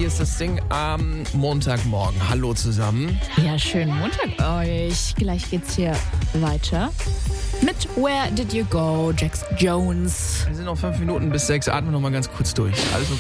Hier ist das Ding am Montagmorgen. Hallo zusammen. Ja, schönen Montag euch. Gleich geht's hier weiter mit Where Did You Go, Jax Jones. Wir sind noch 5 Minuten bis 6. Atmen noch mal ganz kurz durch. Alles okay?